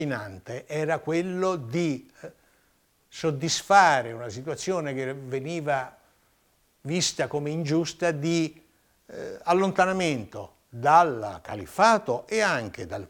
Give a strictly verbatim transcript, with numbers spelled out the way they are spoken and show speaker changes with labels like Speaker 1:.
Speaker 1: determinante era quello di soddisfare una situazione che veniva vista come ingiusta di eh, allontanamento dal califfato e anche dal